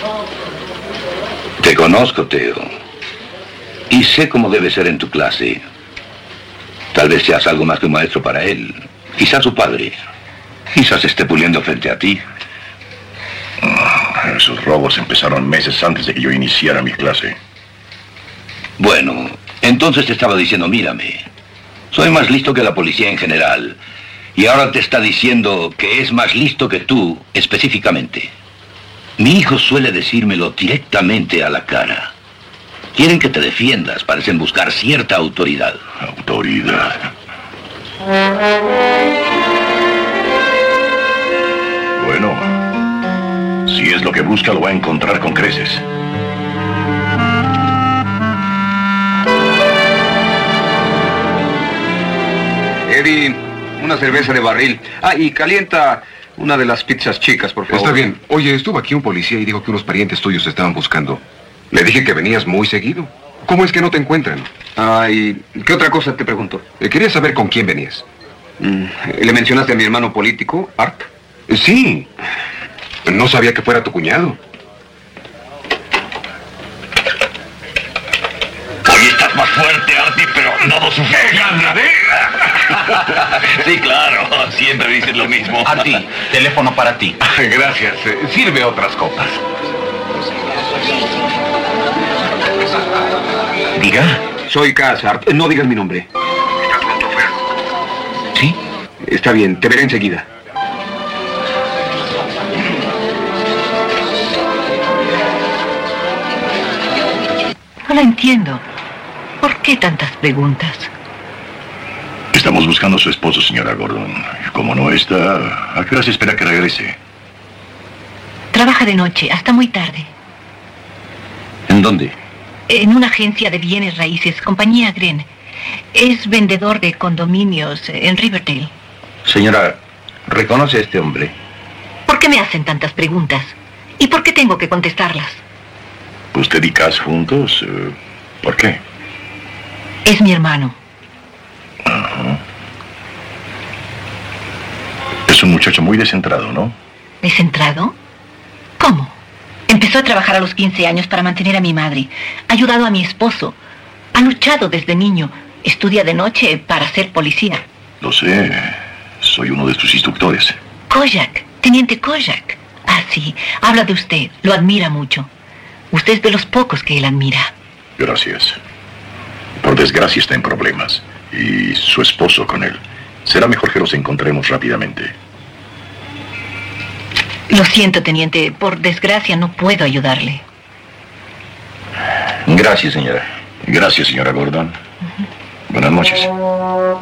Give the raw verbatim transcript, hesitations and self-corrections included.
Te conozco, Teo. Y sé cómo debe ser en tu clase. Tal vez seas algo más que un maestro para él. Quizás su padre. Quizás esté puliendo frente a ti. Esos robos empezaron meses antes de que yo iniciara mi clase. Bueno, entonces te estaba diciendo, mírame. Soy más listo que la policía en general. Y ahora te está diciendo que es más listo que tú, específicamente. Mi hijo suele decírmelo directamente a la cara. Quieren que te defiendas, parecen buscar cierta autoridad. Autoridad. Bueno, si es lo que busca, lo va a encontrar con creces. Eddie, una cerveza de barril. Ah, y calienta una de las pizzas chicas, por favor. Está bien. Oye, estuvo aquí un policía y dijo que unos parientes tuyos te estaban buscando. Le dije que venías muy seguido. ¿Cómo es que no te encuentran? Ah, ¿y qué otra cosa te pregunto? Eh, quería saber con quién venías. Mm, ¿Le mencionaste a mi hermano político, Art? Eh, sí. No sabía que fuera tu cuñado. Hoy estás más fuerte, Artie, pero no lo suficiente. Sí, claro. Siempre dices lo mismo. Artie, teléfono para ti. Gracias. Eh, sirve otras copas. Diga. Soy Cass, Art. No digas mi nombre. ¿Estás pronto fuera? ¿Sí? Está bien, te veré enseguida. No la entiendo. ¿Por qué tantas preguntas? Estamos buscando a su esposo, señora Gordon. Como no está, ¿a qué hora se espera que regrese? Trabaja de noche, hasta muy tarde. ¿En dónde? En una agencia de bienes raíces, compañía Gren. Es vendedor de condominios en Riverdale. Señora, ¿reconoce a este hombre? ¿Por qué me hacen tantas preguntas? ¿Y por qué tengo que contestarlas? ¿Usted y Cass juntos? Eh, ¿Por qué? Es mi hermano. Ajá. Es un muchacho muy descentrado, ¿no? ¿Descentrado? ¿Cómo? Empezó a trabajar a los quince años para mantener a mi madre. Ha ayudado a mi esposo. Ha luchado desde niño. Estudia de noche para ser policía. Lo sé. Soy uno de sus instructores. Kojak, teniente Kojak. Ah, sí. Habla de usted. Lo admira mucho. Usted es de los pocos que él admira. Gracias. Por desgracia está en problemas. Y su esposo con él. Será mejor que los encontremos rápidamente. Lo siento, teniente. Por desgracia no puedo ayudarle. Gracias, señora. Gracias, señora Gordon. Uh-huh. Buenas noches.